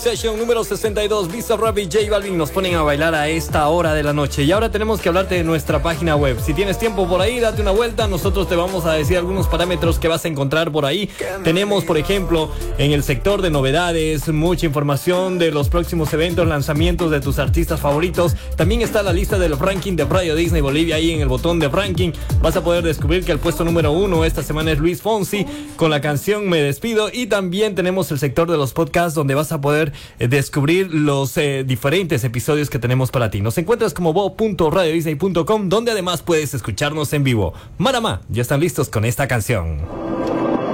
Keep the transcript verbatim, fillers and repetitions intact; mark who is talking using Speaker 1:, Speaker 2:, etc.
Speaker 1: Session número sesenta y dos, Visa Rap y J Balvin nos ponen a bailar a esta hora de la noche. Y ahora tenemos que hablarte de nuestra página web. Si tienes tiempo por ahí, date una vuelta. Nosotros te vamos a decir algunos parámetros que vas a encontrar por ahí. Tenemos, por ejemplo, en el sector de novedades, mucha información de los próximos eventos, lanzamientos de tus artistas favoritos. También está la lista del ranking de Radio Disney Bolivia. Ahí en el botón de ranking vas a poder descubrir que el puesto número uno esta semana es Luis Fonsi con la canción Me Despido. Y también tenemos el sector de los podcasts, donde vas a poder descubrir los eh, diferentes episodios que tenemos para ti. Nos encuentras como bo punto radio disney punto com, donde además puedes escucharnos en vivo. Marama, ya están listos con esta canción.